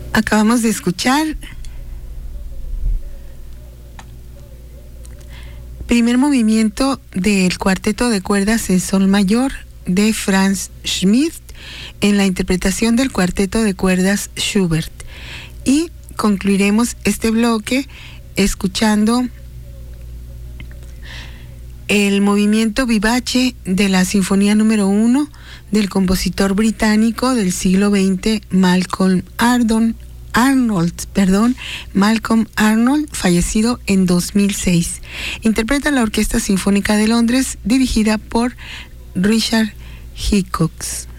Acabamos de escuchar primer movimiento del cuarteto de cuerdas en sol mayor de Franz Schmidt en la interpretación del cuarteto de cuerdas Schubert. Y concluiremos este bloque escuchando el movimiento vivace de la Sinfonía número 1 del compositor británico del siglo XX, Malcolm Arnold, fallecido en 2006. Interpreta la Orquesta Sinfónica de Londres, dirigida por Richard Hickox.